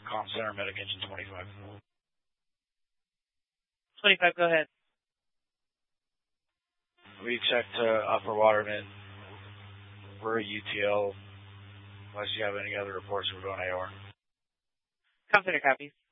comm center, medic engine 25. 25, go ahead. We checked upper waterman. We're a UTL. Unless you have any other reports, we're going AOR. Comm center copies.